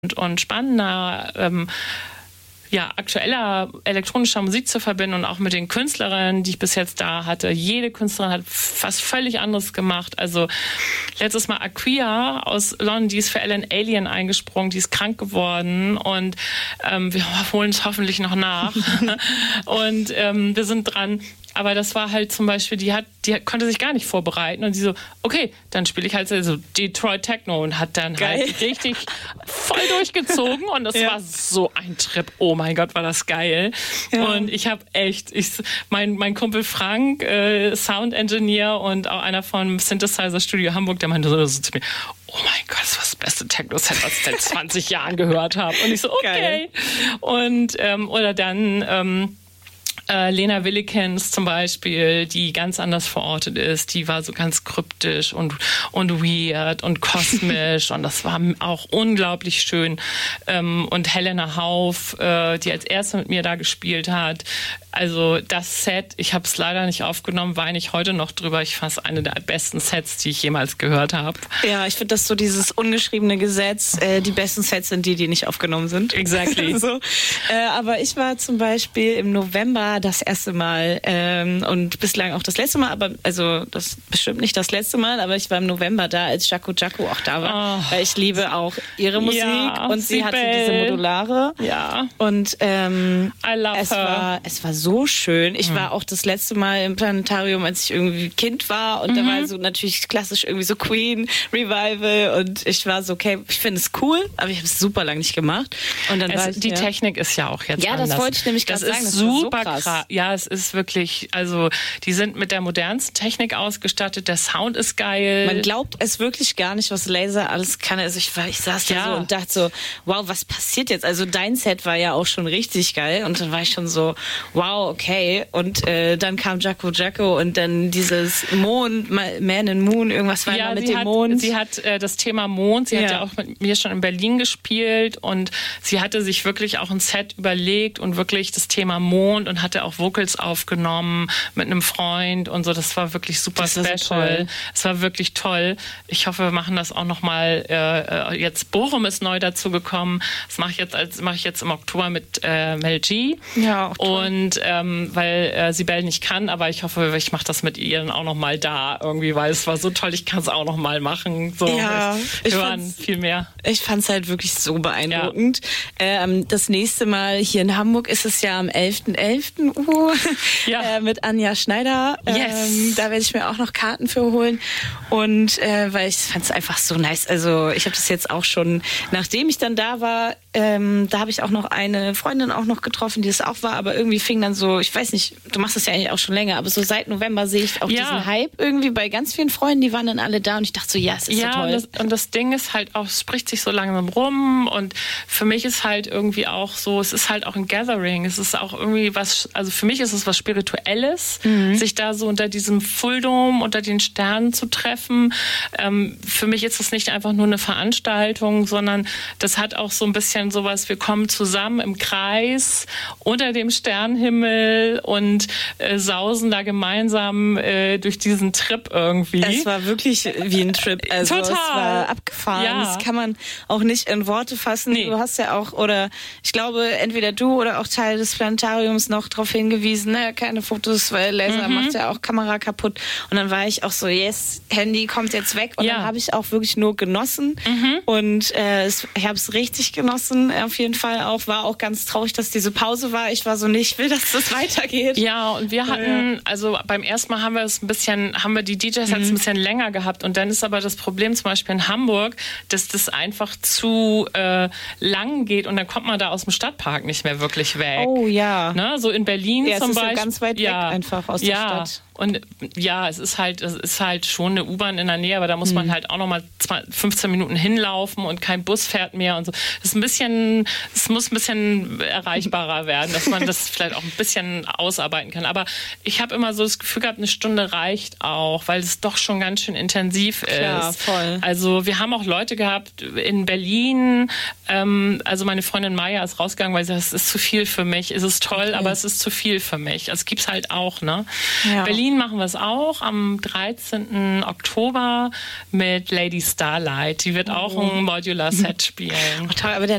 und spannender, aktueller elektronischer Musik zu verbinden und auch mit den Künstlerinnen, die ich bis jetzt da hatte. Jede Künstlerin hat was völlig anderes gemacht. Also letztes Mal Aquia aus London, die ist für Ellen Alien eingesprungen, die ist krank geworden und wir holen es hoffentlich noch nach. Und wir sind dran. Aber das war halt zum Beispiel, die konnte sich gar nicht vorbereiten und sie so, okay, dann spiele ich halt so Detroit Techno und hat dann halt richtig voll durchgezogen und das war so ein Trip. Oh mein Gott, war das geil. Ja. Und ich habe echt, mein Kumpel Frank, Sound Engineer und auch einer vom Synthesizer Studio Hamburg, der meinte so zu mir, oh mein Gott, das war das beste Techno-Set, was ich seit 20 Jahren gehört habe. Und ich so, okay. Geil. Und, oder dann, Lena Willikens zum Beispiel, die ganz anders verortet ist, die war so ganz kryptisch und weird und kosmisch und das war auch unglaublich schön. Und Helena Hauf, die als erste mit mir da gespielt hat. Also das Set, ich habe es leider nicht aufgenommen, weine ich heute noch drüber. Ich fand es eine der besten Sets, die ich jemals gehört habe. Ja, ich finde das so dieses ungeschriebene Gesetz, die besten Sets sind die nicht aufgenommen sind. Exactly. So. Aber ich war zum Beispiel im November das erste Mal und bislang auch das letzte Mal, aber also das bestimmt nicht das letzte Mal, aber ich war im November da, als Jaco Jaco auch da war, weil ich liebe auch ihre Musik und sie hatte diese Modulare. Ja. Und I love her. Es war so schön. Ich war auch das letzte Mal im Planetarium, als ich irgendwie Kind war und da war so natürlich klassisch irgendwie so Queen Revival und ich war so, okay, ich finde es cool, aber ich habe es super lange nicht gemacht. Und dann die Technik ist ja auch jetzt anders. Ja, das wollte ich nämlich gerade sagen. Das ist super krass. Ja, es ist wirklich, also die sind mit der modernsten Technik ausgestattet, der Sound ist geil. Man glaubt es wirklich gar nicht, was Laser alles kann. Also ich saß da so und dachte so, wow, was passiert jetzt? Also dein Set war ja auch schon richtig geil und dann war ich schon so, wow, okay. Und dann kam Jaco Jaco und dann dieses Mond, Man in Moon, irgendwas war da mit dem Mond. Sie hat das Thema Mond, sie hat ja auch mit mir schon in Berlin gespielt und sie hatte sich wirklich auch ein Set überlegt und wirklich das Thema Mond und hatte auch Vocals aufgenommen mit einem Freund und so. Das war wirklich super special. Es war wirklich toll. Ich hoffe, wir machen das auch nochmal. Jetzt Bochum ist neu dazu gekommen. Das mache ich jetzt im Oktober mit Mel G. Ja, auch toll. Und weil Sibel nicht kann, aber ich hoffe, ich mache das mit ihr dann auch nochmal da irgendwie, weil es war so toll, ich kann es auch nochmal machen. So, ja, viel mehr. Ich fand es halt wirklich so beeindruckend. Ja. Das nächste Mal hier in Hamburg ist es ja am 11.11. Mit Anja Schneider. Yes. Da werde ich mir auch noch Karten für holen. Und weil ich fand es einfach so nice. Also ich habe das jetzt auch schon, nachdem ich dann da war, da habe ich auch noch eine Freundin auch noch getroffen, die es auch war, aber irgendwie fing dann so, ich weiß nicht, du machst das ja eigentlich auch schon länger, aber so seit November sehe ich auch diesen Hype irgendwie bei ganz vielen Freunden, die waren dann alle da und ich dachte so, ja, es ist so toll. Und das Ding ist halt auch, es spricht sich so langsam rum und für mich ist halt irgendwie auch so, es ist halt auch ein Gathering, es ist auch irgendwie was, also für mich ist es was Spirituelles, sich da so unter diesem Fulldom, unter den Sternen zu treffen. Für mich ist es nicht einfach nur eine Veranstaltung, sondern das hat auch so ein bisschen sowas, wir kommen zusammen im Kreis unter dem Sternenhimmel und sausen da gemeinsam durch diesen Trip irgendwie. Es war wirklich wie ein Trip. Also total. Es war abgefahren. Ja. Das kann man auch nicht in Worte fassen. Nee. Du hast ja auch, oder ich glaube, entweder du oder auch Teil des Planetariums noch darauf hingewiesen, ne, keine Fotos, weil Laser macht ja auch Kamera kaputt. Und dann war ich auch so, yes, Handy kommt jetzt weg. Und dann habe ich auch wirklich nur genossen. Und ich habe es richtig genossen, auf jeden Fall auch. War auch ganz traurig, dass diese Pause war. Ich war so, ich will, dass das weitergeht. Ja, und wir hatten, also beim ersten Mal haben wir die DJs jetzt ein bisschen länger gehabt. Und dann ist aber das Problem zum Beispiel in Hamburg, dass das einfach zu lang geht und dann kommt man da aus dem Stadtpark nicht mehr wirklich weg. Oh ja. Ne? So in Berlin zum Beispiel. Ja, ganz weit weg einfach aus der Stadt. Und ja, es ist halt schon eine U-Bahn in der Nähe, aber da muss man halt auch noch mal 15 Minuten hinlaufen und kein Bus fährt mehr und so. Es muss ein bisschen erreichbarer werden, dass man das vielleicht auch ein bisschen ausarbeiten kann. Aber ich habe immer so das Gefühl gehabt, eine Stunde reicht auch, weil es doch schon ganz schön intensiv ist. Klar, voll. Also wir haben auch Leute gehabt in Berlin, also meine Freundin Maya ist rausgegangen, weil sie sagt, es ist zu viel für mich. Es ist toll, aber es ist zu viel für mich. Also es gibt's halt auch, ne? Ja. Berlin Berlin machen wir es auch am 13. Oktober mit Lady Starlight. Die wird auch ein Modular-Set spielen. Oh, toll, aber